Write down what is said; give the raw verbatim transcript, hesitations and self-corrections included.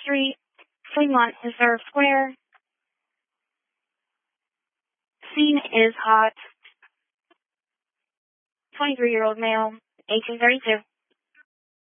Street, Fremont Reserve Square. Scene is hot. twenty-three-year-old male, eighteen thirty-two.